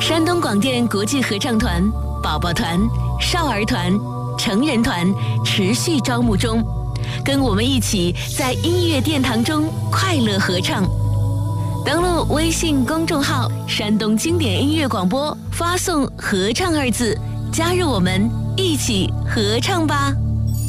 山东广电国际合唱团、宝宝团、少儿团、成人团持续招募中，跟我们一起在音乐殿堂中快乐合唱。登录微信公众号“山东经典音乐广播”，发送“合唱”2字，加入我们一起合唱吧。